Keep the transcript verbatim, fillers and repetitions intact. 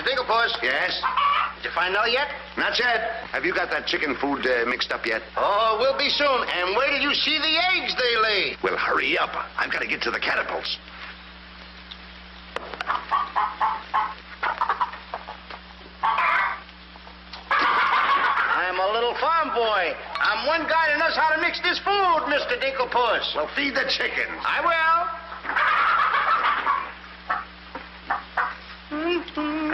Dinklepuss. Yes? Did you find out yet? Not yet. Have you got that chicken food uh, mixed up yet? Oh, we'll be soon. And wait till you see the eggs they lay. Well, hurry up. I've got to get to the catapults. I'm a little farm boy. I'm one guy that knows how to mix this food, Mister Dinklepuss. Well, feed the chickens. I will.